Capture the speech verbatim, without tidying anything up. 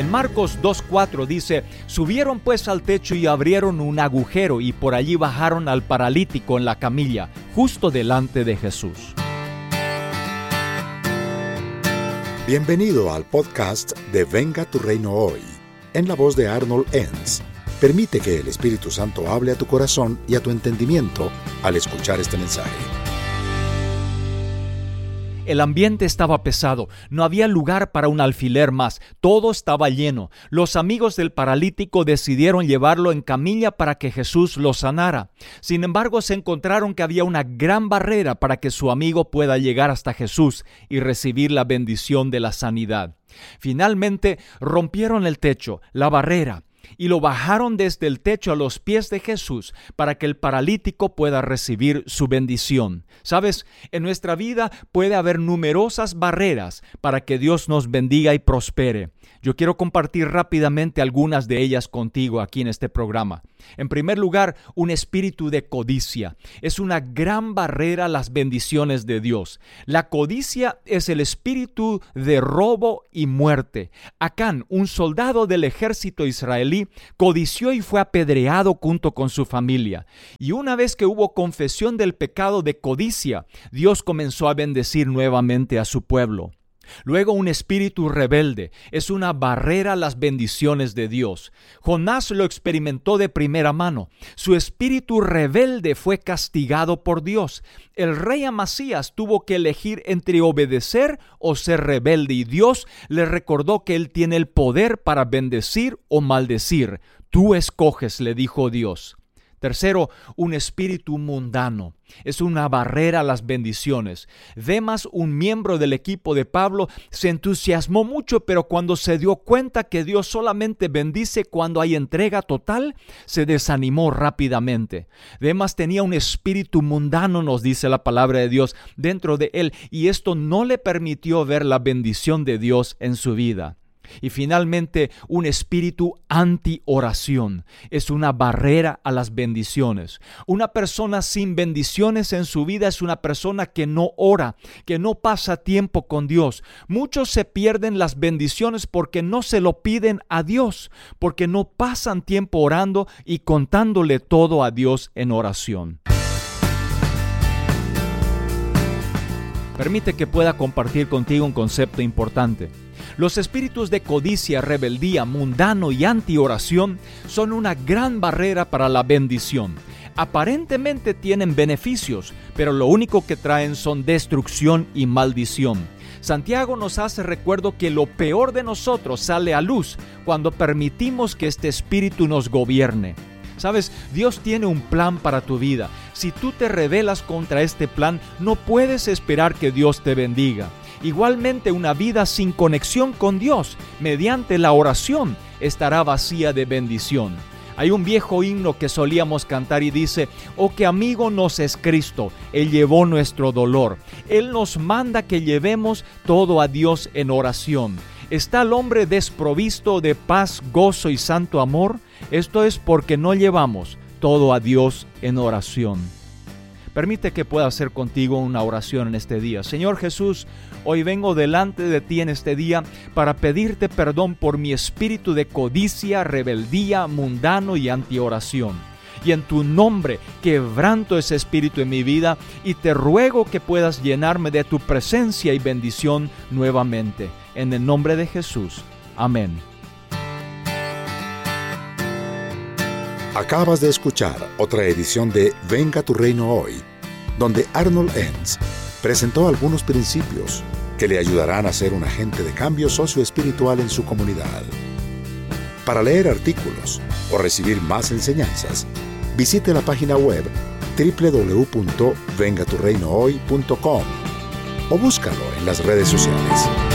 En Marcos dos cuatro dice: subieron pues al techo y abrieron un agujero y por allí bajaron al paralítico en la camilla, justo delante de Jesús. Bienvenido al podcast de Venga tu Reino Hoy, en la voz de Arnold Enns. Permite que el Espíritu Santo hable a tu corazón y a tu entendimiento al escuchar este mensaje. El ambiente estaba pesado, no había lugar para un alfiler más, todo estaba lleno. Los amigos del paralítico decidieron llevarlo en camilla para que Jesús lo sanara. Sin embargo, se encontraron que había una gran barrera para que su amigo pueda llegar hasta Jesús y recibir la bendición de la sanidad. Finalmente, rompieron el techo, la barrera, y lo bajaron desde el techo a los pies de Jesús para que el paralítico pueda recibir su bendición. ¿Sabes? En nuestra vida puede haber numerosas barreras para que Dios nos bendiga y prospere. Yo quiero compartir rápidamente algunas de ellas contigo aquí en este programa. En primer lugar, un espíritu de codicia. Es una gran barrera a las bendiciones de Dios. La codicia es el espíritu de robo y muerte. Acán, un soldado del ejército israelí, codició y fue apedreado junto con su familia. Y una vez que hubo confesión del pecado de codicia, Dios comenzó a bendecir nuevamente a su pueblo. Luego, un espíritu rebelde es una barrera a las bendiciones de Dios. Jonás lo experimentó de primera mano. Su espíritu rebelde fue castigado por Dios. El rey Amasías tuvo que elegir entre obedecer o ser rebelde, y Dios le recordó que él tiene el poder para bendecir o maldecir. Tú escoges, le dijo Dios. Tercero, un espíritu mundano. Es una barrera a las bendiciones. Demas, un miembro del equipo de Pablo, se entusiasmó mucho, pero cuando se dio cuenta que Dios solamente bendice cuando hay entrega total, se desanimó rápidamente. Demas tenía un espíritu mundano, nos dice la palabra de Dios, dentro de él, y esto no le permitió ver la bendición de Dios en su vida. Y finalmente, un espíritu anti-oración. Es una barrera a las bendiciones. Una persona sin bendiciones en su vida es una persona que no ora, que no pasa tiempo con Dios. Muchos se pierden las bendiciones porque no se lo piden a Dios, porque no pasan tiempo orando y contándole todo a Dios en oración. Permite que pueda compartir contigo un concepto importante. Los espíritus de codicia, rebeldía, mundano y anti-oración son una gran barrera para la bendición. Aparentemente tienen beneficios, pero lo único que traen son destrucción y maldición. Santiago nos hace recuerdo que lo peor de nosotros sale a luz cuando permitimos que este espíritu nos gobierne. ¿Sabes? Dios tiene un plan para tu vida. Si tú te rebelas contra este plan, no puedes esperar que Dios te bendiga. Igualmente, una vida sin conexión con Dios, mediante la oración, estará vacía de bendición. Hay un viejo himno que solíamos cantar y dice: «Oh, qué amigo nos es Cristo, Él llevó nuestro dolor. Él nos manda que llevemos todo a Dios en oración». ¿Está el hombre desprovisto de paz, gozo y santo amor? Esto es porque no llevamos todo a Dios en oración. Permite que pueda hacer contigo una oración en este día. Señor Jesús, hoy vengo delante de ti en este día para pedirte perdón por mi espíritu de codicia, rebeldía, mundano y antioración. Y en tu nombre quebranto ese espíritu en mi vida y te ruego que puedas llenarme de tu presencia y bendición nuevamente. En el nombre de Jesús. Amén. Acabas de escuchar otra edición de Venga tu Reino Hoy, donde Arnold Enns presentó algunos principios que le ayudarán a ser un agente de cambio socioespiritual en su comunidad. Para leer artículos o recibir más enseñanzas, visite la página web doble u doble u doble u punto venga tu reino hoy punto com o búscalo en las redes sociales.